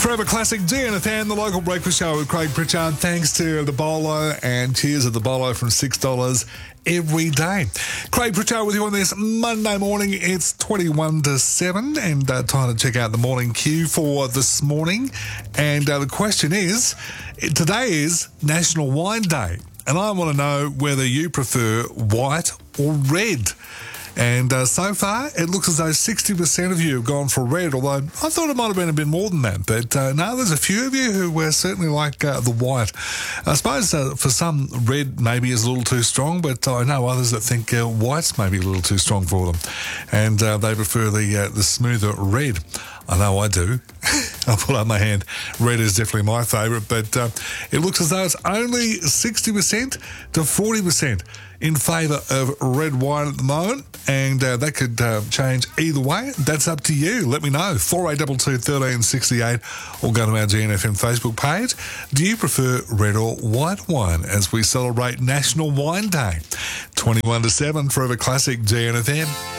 Forever Classic DNFM, the local breakfast show with Craig Pritchard. Thanks to the Bolo and cheers at the Bolo from $6 every day. Craig Pritchard with you on this Monday morning. It's 21 to 7 and time to check out the morning queue for this morning. And the question is, today is National Wine Day. And I want to know whether you prefer white or red. And so far, it looks as though 60% of you have gone for red, although I thought it might have been a bit more than that. But no, there's a few of you who certainly like the white. I suppose for some, red maybe is a little too strong, but I know others that think white's maybe a little too strong for them. And they prefer the smoother red. I know I do. I'll put up my hand. Red is definitely my favourite, but it looks as though it's only 60% to 40% in favour of red wine at the moment, and that could change either way. That's up to you. Let me know. 4822 1368 or go to our GNFM Facebook page. Do you prefer red or white wine as we celebrate National Wine Day? 21 to 7, Forever Classic GNFM.